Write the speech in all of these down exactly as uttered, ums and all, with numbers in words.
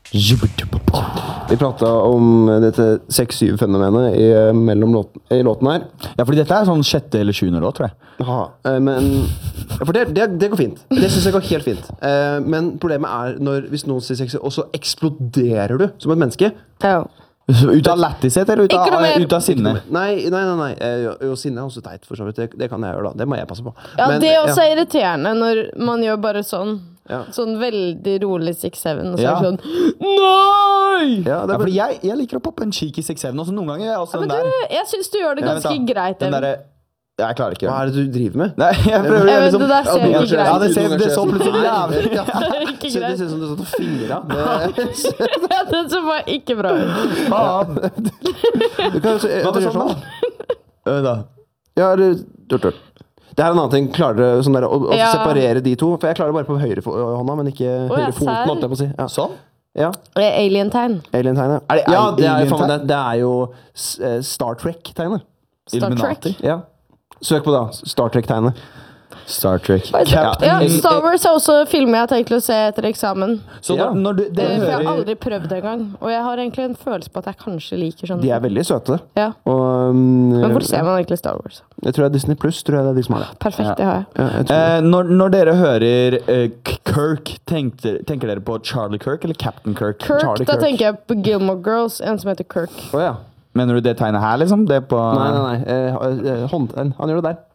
Vi pratet om dette seks syv fenomenet i, mellom låten, i låten her. Ja, fordi dette er sånn sjette eller sjuende låt, tror jeg. Ja, men ja, for det, det, det går fint. Det synes jeg går helt fint. Men problemet er når, hvis noen sier sexy, og så eksploderer du som et menneske. Ja. Ut av lættishet eller ut av, ut av sinne? Nei, nei, nei, nei. Jo, jo, sinne er også teit, for så vidt. Det, det kan jeg gjøre da. Det må jeg passe på. Ja, men, det er også ja. irriterende når man gjør bare sånn. Ja. Sånn veldig rolig seks syv, og så ja. Er det sånn NEI! Ja, det er fordi jeg, jeg liker å poppe en cheeky seks syv, og så noen ganger jeg også ja, den der. Du, jeg synes du gjør det ganske ja, greit. Den der, jeg klarer ikke. Hva er det du driver med? Nei, jeg prøver jeg liksom. Det der ser ikke greit. Ja, det ser det så plutselig jævlig. Ja, det er ikke greit. Det ser ut som du satt og fingra. Det, det så bare ikke bra ut. Faen. Du kan jo se, hva var sånn da? Øh da. Ja, eller dørt, dørt. Det her er en annen ting, klarer du sånn der, å, å ja. Separere de to? For jeg klarer det bare på høyre hånda, men ikke oh, høyre foten, holdt jeg på å si. Ja. Sånn? Ja. Alien-tegn. Alien-tegnet. Er det, ja, det er, alien det, det er jo Star Trek-tegnet. Star Trek? Ja. Søk på da, Star Trek-tegnet. Star Trek. Ja, Star Wars er også filmer jeg har tenkt å se etter eksamen. Så når, når du, det For jeg har hører... aldri prøvd det en gang. Og jeg har egentlig en følelse på at jeg kanskje liker sånn. De er veldig søte. Ja. Og, um, Men hvor ser man egentlig Star Wars? Jeg tror det er Disney Plus, tror jeg det er de som har det. Perfekt, det har jeg. Ja, jeg eh, når, når dere hører uh, Kirk, tenker, tenker dere på Charlie Kirk eller Captain Kirk? Kirk, Charlie da Kirk. tenker jeg på Gilmore Girls, en som heter Kirk. Oh, ja. Mener du det tegnet her, liksom? Det på... Nei, nei, nei. Eh, hånd, han gjør det der.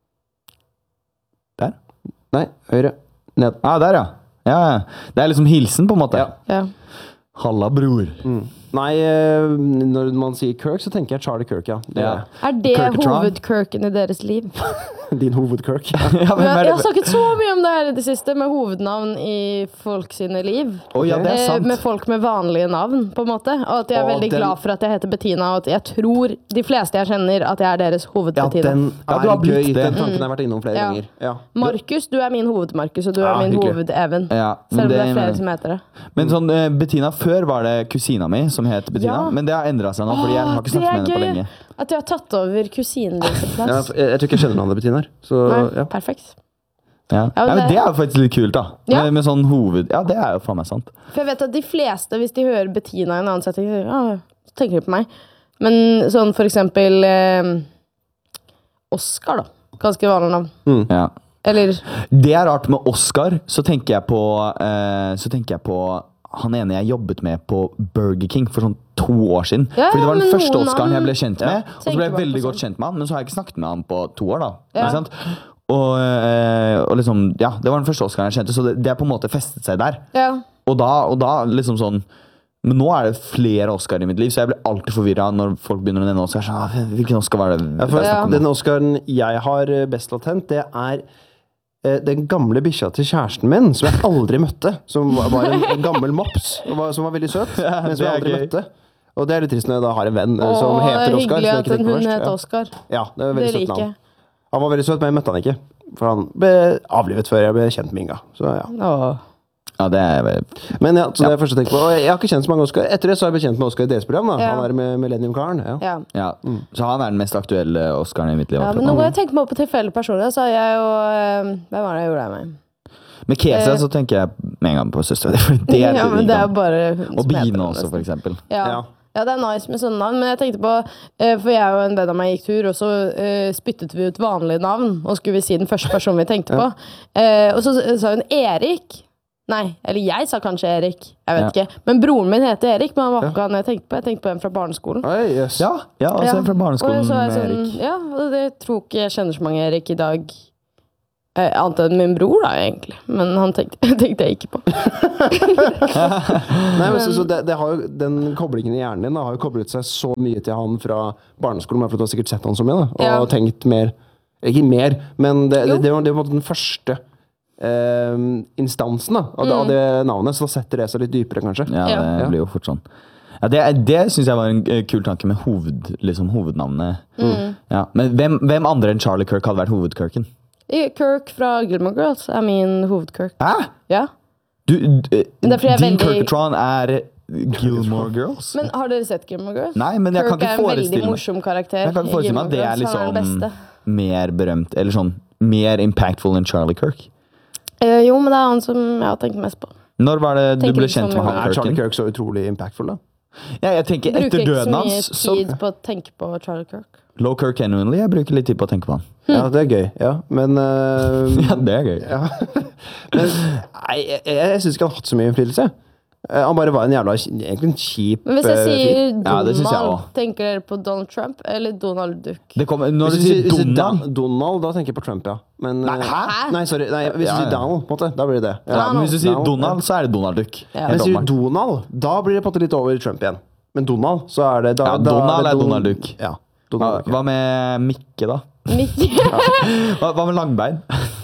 Der? Nei, høyre. Ned. Ah, der, ja. Ja, det er liksom hilsen, på en måte. Ja. Ja. Halla, bror. Mm. Nei, når man sier Kirk, så tenker jeg Charlie Kirk, ja. Det ja. Er det hovedkirken i deres liv? Din hovedkirk. Ja, men, jeg har snakket så mye om det her i det siste, med hovednavn i folk sine liv. Oh, ja, det er sant. Med folk med vanlige navn, på en måte. Og at jeg er oh, veldig den... glad for at jeg heter Bettina, og at jeg tror de fleste jeg kjenner at jeg er deres hovedbettina. Ja, den ja, du har er gøy. det. Den tanken har jeg vært innom flere ja. ganger. Ja. Markus, du er min hovedmarkus, og du er ja, min hyggelig. hoved-Even. Ja, selv om det, det er flere som heter det. Men sånn, uh, Bettina, før var det kusina mi som het Bettina, ja. Men det har endret seg nå, fordi jeg har ikke snakket med henne på lenge. At jeg har tatt over kusinen din sin plass. Ja, jeg, jeg tror ikke jeg kjenner navnet Bettina her. Så, Nei, ja. perfekt. Ja. Ja, men det er jo faktisk litt kult da. Ja. Med, med sånn hoved... Ja, det er jo faen meg sant. For jeg vet at de fleste, hvis de hører Bettina i en annen setting, så tenker de på meg. Men sånn for eksempel eh, Oscar da. Ganske vanlig navn. Mm. Ja. Eller... Det er rart med Oscar, så tenker jeg på... Eh, så tenker jeg på... Han ene jeg jobbet med på Burger King for sånn to år siden. Ja, fordi det var den første Oscaren han... jeg ble kjent med. Ja. Og så ble jeg veldig godt kjent med han, men så har jeg ikke snakket med han på to år da. Ja. Ikke sant? Og, og liksom, ja, det var den første Oscaren jeg kjente, så det, det har på en måte festet seg der. Ja. Og da, og da liksom sånn, men nå er det flere Oscar i mitt liv, så jeg blir alltid forvirret når folk begynner å nevne Oscar. Så, hvilken Oscar var det? Ja, for, ja. Den Oscaren jeg har best latent, det er den gamle bikkja til kjæresten min, som jeg aldri møtte, som var en, en gammel mops, som var veldig søt, ja, men som jeg aldri møtte. Og det er litt trist når jeg da har en venn Åh, som heter Oscar. Hyggelig at hun heter Oscar. Ja, det er veldig det søt like. navn. Han var veldig søt, men jeg møtte han ikke. For han ble avlivet før jeg ble kjent med Inga. Så ja. Åh. Ja, det er vel... Men ja, så det er første jeg tenker på. Og jeg har ikke kjent så mange Oscar. Etter det så har jeg blitt kjent med Oscar i deres program, da. Ja. Han er med Millennium-karen. Ja. Ja. Ja. Mm. Så han er den mest aktuelle Oscaren i mitt liv. Ja, men nå har jeg tenkt meg opp på tilfeldig personer, så har jeg jo... Hvem var det jeg gjorde det med? Med Kese eh. så tenker jeg med en gang på søster. Det er ja, men det er bare... Og Bine også, for eksempel. Ja. Ja. Ja, det er nice med sånne navn, men jeg tenkte på, for jeg og en venn av meg gikk tur, og så uh, spyttet vi ut vanlige navn, og skulle vi si den første personen vi tenkte på. Uh, og så sa hun Erik. Nei, eller jeg sa kanskje Erik, jeg vet ja. Ikke. Men broren min heter Erik, men han var ikke han jeg tenkte på. Jeg tenkte på en fra barneskolen. Oi, yes. Ja, ja, altså ja. En fra barneskolen og med sånn, Erik. Ja, og det tror ikke jeg kjenner så mange Erik i dag. Eh, annet enn min bror da, egentlig. Men han tenkte, tenkte jeg ikke på. Nei, men så, så det, det har jo, den koblingen i hjernen din da, har jo koblet seg så mye til han fra barneskolen, for du har sikkert sett han så mye, da, og ja. Tenkt mer, ikke mer, men det, det, det, var, det var den første Uh, instansen da, av, mm. av det navnet, så setter det seg litt dypere kanskje. Ja, det ja. Blir jo fort sånn. Ja, det, det synes jeg var en kul tanke med hoved, liksom hovednavnet. Mm. Ja. Men hvem, hvem andre enn Charlie Kirk hadde vært hovedkirken? Kirk fra Gilmore Girls er min hovedkirk. Hæ? Ja. Du, du, din veldig... Kirkatron er Gilmore Girls? Men har dere sett Gilmore Girls? Nei, men jeg Kirk kan ikke forestille meg. Kirk er en veldig morsom karakter. Jeg kan ikke forestille meg at det er liksom mer berømt, eller sånn mer impactful enn Charlie Kirk. Uh, jo, men det er han som jeg har tenkt mest på. Når var det du Tenker ble ikke så kjent med mye. han Er Charlie Kirken? Kirk så utrolig impactful, da? Ja, jeg tenker Bruker etter ikke så døden mye hans så tid på å tenke på Charlie Kirk. Low Kirk Henry, jeg bruker litt tid på å tenke på han. Ja, det er gøy. Ja, men eh, Ja, det er gøy. ja. Men nei, jeg, jeg, jeg syns ikke han har hatt så mye innflytelse. Eh, Han bare var en jævla egentlig en kjip Men hvis jeg eh, sier fyr. Ja, det synes jeg Donald, også. tenker dere på Donald Trump eller Donald Duck? Det kommer, når Hvis du du sier sier hvis du sier Donald Da- Donald, da tenker jeg på Trump, ja. Men, Nei, eh, hæ? Nei, sorry. Nei, hvis Ja, du sier ja. Donald, på en måte, da blir det det. ja, men Hvis du sier Donald, Donald, så er det Donald Duck. Ja. Men Helt sier du åpenbart. Donald, da blir det på en måte litt over Trump igjen. Men Donald, så er det da, Ja, da Donald er Don- Donald Duck. Ja, Hva, Donald Duck. hva med Mikke, da? Midt Hva, hva med Langbein?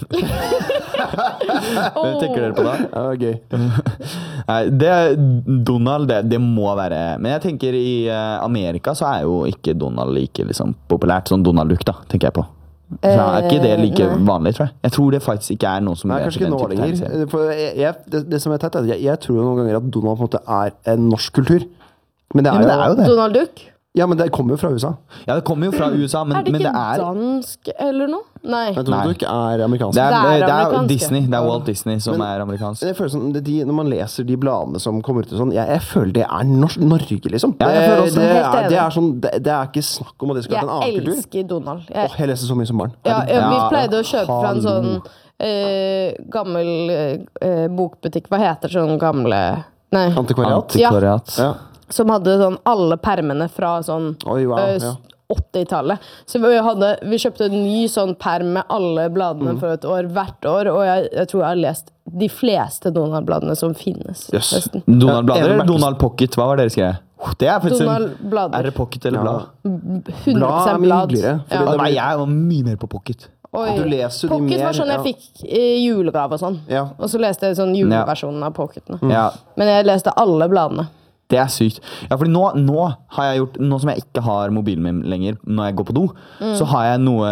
Tenker dere på det? Ja, det er gøy. Nei, det Donald, det, det må være. Men jeg tenker i eh, Amerika så er jo ikke Donald like liksom, populært som Donald Duck, da, tenker jeg på. Så er ikke det like Eh, nei. vanlig, tror jeg. Jeg tror det faktisk ikke er noe som Nei, leser kanskje ikke den nå type tegneserier. lenger. For jeg, jeg, det, det som er tett, er at jeg, jeg tror noen ganger at Donald på en måte er en norsk kultur. Men det er, Ja, men det er jo det. Donald Duck? Ja, men det kommer jo fra U S A. Ja, det kommer jo fra U S A, men, Er det men ikke det er dansk eller noe? Nei. Men Donald Nei. Duck er amerikansk. det er, Det er det er amerikanske. Disney. Det er Walt Disney som Men- er amerikansk. Jeg føler sånn, det- de, Når man leser de bladene som kommer ut og sånn, jeg, jeg føler det er norsk, Norge, liksom. Ja, jeg det, føler også det, det. Helt er, enig. det, er sånn, det, det er ikke snakk om at det skal Jeg være en annen kultur. elsker Donald. Åh, Jeg, jeg leste så mye som barn. ja, ja, vi Ja, pleide å kjøpe fra en sånn hallo. eh, gammel eh, bokbutikk. Hva heter sånn gamle Nei. Antikvariat. Ja. Antikvariat. Ja. Som hadde sånn alle permene fra sånn Oi, wow. eh, Ja. åttitallet. Så vi, hadde, vi kjøpte en ny sånn perm med alle Mm. bladene for et år hvert år, og jeg, jeg tror jeg har lest de fleste Donald-bladene som finnes. Jøss. nesten. Donald Ja, Blader Eva eller Bertelsen. Donald Pocket? Hva var det dere skrev? Det er faktisk en Donald-blader. Er det Pocket eller Ja. blad? hundre Blad er prosent mye blad. hyggeligere, Ja. fordi Ja, nei, jeg var mye mer på Pocket. Oi. Du leser jo de Pocket mer, var sånn jeg ja. fikk i julegave og sånn. Ja. Og så leste jeg sånn juleversjonen av Pocketene. Ja, Men jeg leste alle bladene. det er sykt. Ja, fordi nå, nå har jeg gjort Nå som jeg ikke har mobilen min lenger når jeg går på do, så har jeg noe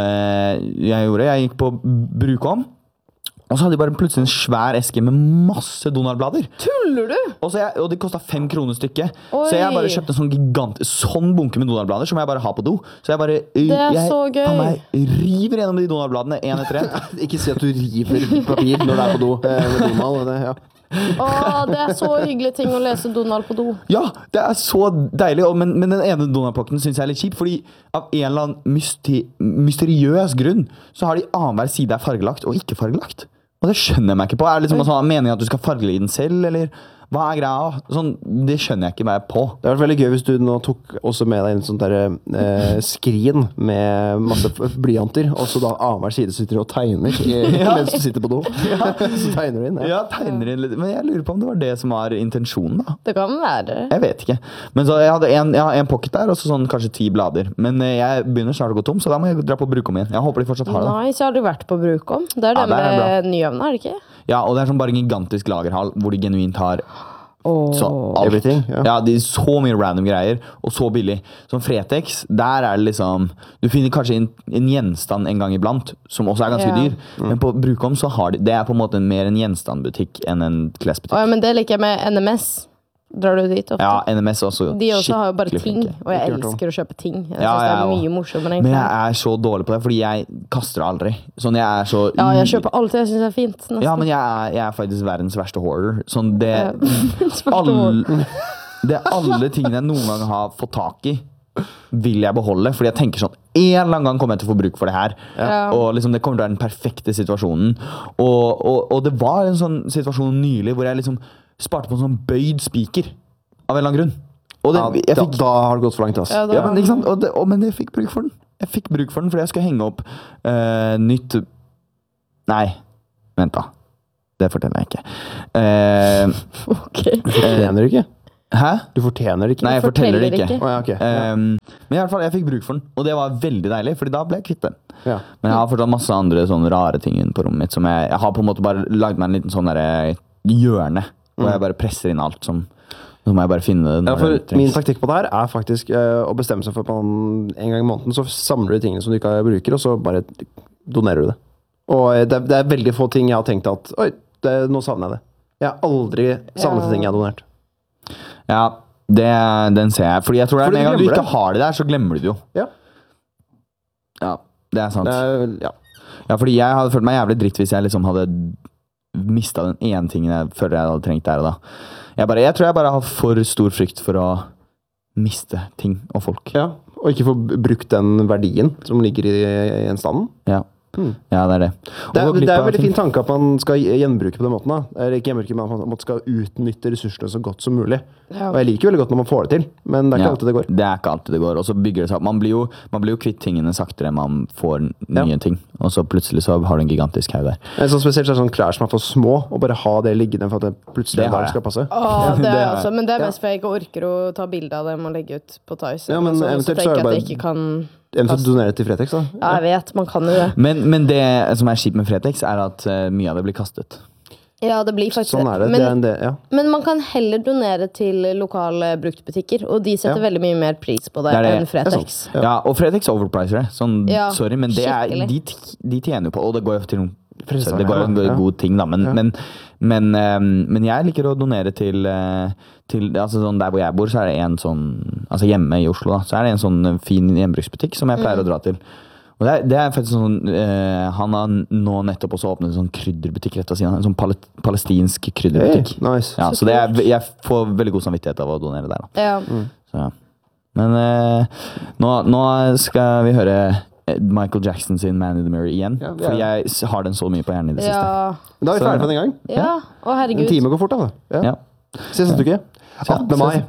jeg gjorde. Jeg gikk på Brukom, og så hadde de bare plutselig en svær eske med masse Donald-blader. Tuller du?! Og, så jeg, og det kosta fem kroner stykket. Oi. Så jeg bare kjøpte en sånn gigant Sånn bunke med Donald-blader som jeg bare har på do. Så jeg bare Det er jeg, så gøy. faen meg river gjennom de Donald-bladene én etter én. Ikke si at du river papir når du er på do eh, med Donald. Det, ja. Å, det er så hyggelig ting å lese Donald på do. Ja, det er så deilig, og- men, men den ene Donald-pakken syns jeg er litt kjip. Fordi av en eller annen mysti mysteriøs grunn så har de annenhver side er fargelagt og ikke fargelagt. Og det skjønner jeg meg ikke på. Er det liksom sånn, meningen at du skal fargelegge den selv, eller hva er greia? Sånn, det skjønner jeg ikke meg på. Det hadde vært veldig gøy hvis du nå tok også med deg en sånn der, eh, skrin med masse f- blyanter, og så da annenhver side sitter du og tegner i, mens du sitter på do. Så tegner du inn. Ja. Ja, tegner inn litt. Men jeg lurer på om det var det som var intensjonen, da. Det kan være. Jeg vet ikke. Men så jeg hadde en, jeg har en pocket der, og så sånn kanskje ti blader. Men eh, jeg begynner snart å gå tom, så da må jeg dra på Brukom igjen. Jeg håper de fortsatt har det. Nice, jeg har aldri vært på Brukom. Det er Ja, den det er med Nyhavna, er det ikke? Ja, og det er sånn bare en gigantisk lagerhall hvor de genuint har Åh. så alt. Everything, ja. Ja, de så mye random greier, og så billig. Som Fretex, der er det liksom Du finner kanskje en, en gjenstand en gang iblant, som også er ganske Ja. dyr. Men på Brukom så har de Det er på en måte mer en gjenstandbutikk enn en klesbutikk. Å, ja, men det liker jeg med N M S. Drar du dit ofte? Ja, N M S også. De også har jo bare skikkelig ting, flinke. og jeg Ikke hørt om. elsker å kjøpe ting. Jeg synes Ja, det jeg er også. mye morsommere. Men jeg egentlig. er så dårlig på det, fordi jeg kaster det aldri. Sånn, jeg er så Ja, jeg kjøper alt jeg syns er fint. Nesten. Ja, men jeg er, jeg er faktisk verdens verste hoarder. Sånn, det Spørsmål. alle, det er alle tingene jeg noen gang har fått tak i, vil jeg beholde. Fordi jeg tenker sånn en eller annen gang kommer jeg til å få bruk for det her. Ja. Og liksom, det kommer til å være den perfekte situasjonen. Og, og, og det var en sånn situasjon nylig hvor jeg liksom sparte på en sånn bøyd spiker. Av en eller annen grunn. Og det, Ja, jeg da, fikk, da har det gått for langt. Altså. Ja, da- ja, men, ikke sant? Og det, og, men jeg fikk bruk for den. Jeg fikk bruk for den fordi jeg skulle henge opp eh, nytt Nei, vent, da. Det forteller jeg ikke. Eh, Ok. Du fortjener det ikke. hæ? Du fortjener det ikke. Nei, jeg forteller det ikke. ikke. Å, ja, ok. Ja. Um, men i alle fall, jeg fikk bruk for den, og det var veldig deilig, Fordi da ble jeg kvitt den. Ja. Men jeg har fortsatt masse andre sånne rare ting inne på rommet mitt. Som jeg, jeg har på en måte bare lagd meg en liten sånn der, hjørne, hvor jeg bare presser inn alt som Så må jeg bare finne det Ja, når for det min trengs. taktikk på det her er faktisk eh, å bestemme seg for at man en gang i måneden så samler du tingene som du ikke bruker, og så bare donerer du det. Og eh, det, er- det er veldig få ting jeg har tenkt at Oi, det, nå savner jeg det. Jeg har aldri savnet Ja. ting jeg har donert. Ja, det, den ser jeg. Fordi jeg tror det er Fordi med en du gang du glemmer ikke det. har det der, så glemmer du det jo. Ja. Ja, det er sant. Det er, ja. Ja, fordi jeg hadde følt meg jævlig dritt hvis jeg liksom hadde mistet den ene tingen jeg føler jeg hadde trengt der og da. Jeg, bare, jeg tror jeg bare har for stor frykt for å miste ting og folk. Ja, og ikke få brukt den verdien som ligger i gjenstanden. Ja. Mm. Ja, det er det. Det er, det er en veldig fin tanke at man skal gjenbruke på den måten. Da. Eller ikke gjenbruke, men at man skal utnytte ressursene så godt som mulig. Ja. Og jeg liker veldig godt når man får det til, men det er ikke ja, alltid det går. Det er ikke alltid det går, og så bygger det seg opp. Man blir jo, man blir jo kvitt tingene saktere enn man får nye ja. ting, og så plutselig så har du en gigantisk haug der. En sånn spesielt er sånn klær som er for små, og bare ha det liggende for at det plutselig det en dag skal passe. Åh, det er også, men det er mest fordi jeg ikke orker å ta bilde av dem og legge ut på Tice. Ja, men så, eventuelt så så er det bare... jeg ikke kan... Eventuelt donere til Fretex, da. Ja, jeg vet, man kan jo det. Men, men det som er kjipt med Fretex, er at uh, mye av det blir kastet. Ja, det blir faktisk sånn er det. Men, det, er en del, ja. men man kan heller donere til lokale bruktbutikker, og de setter ja. veldig mye mer pris på det, det, det. enn Fretex. Ja. ja, og Fretex overpriser det. Sånn, ja, sorry, men det er, de, de tjener jo på, og det går jo til noen det går en ja. god ting, da, men, ja. men, men, um, men jeg liker å donere til, uh, til altså sånn der hvor jeg bor, så er det en sånn, altså hjemme i Oslo, da, så er det en sånn fin gjenbruksbutikk som jeg pleier mm. å dra til. Og det er, det er faktisk sånn, uh, han har nå nettopp også åpnet en sånn krydderbutikk rett ved siden av, en sånn pal palestinsk krydderbutikk. Hey, nice. Ja, så det er, jeg får veldig god samvittighet av å donere der, da. Ja. Mm. Så, ja. Men uh, nå, nå skal vi høre Michael Jackson sin Man in the Mirror igjen. Ja, for jeg har den så mye på hjernen i det siste. Ja. Da er vi ferdig på den gang. Ja, å herregud. En time går fort, da. Ja. Ja. Siste uke. attende mai.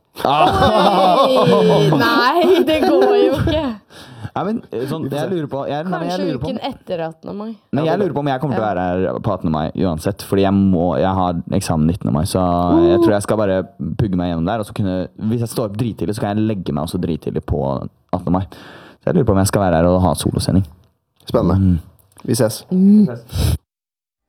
Oi, nei, det går jo ikke. Ja, men, sånn, jeg lurer på jeg, Kanskje jeg lurer på, uken etter attende mai. Men jeg lurer på om jeg kommer til å være her på attende mai uansett, fordi jeg, må, jeg har eksamen nittende mai, så jeg tror jeg skal bare pugge meg gjennom der, og så kunne, hvis jeg står opp drittidlig, så kan jeg legge meg også drittidlig på attende mai. Så jeg lurer på om jeg skal være her og ha solosending. Spennende. Mm. Vi ses. Mm.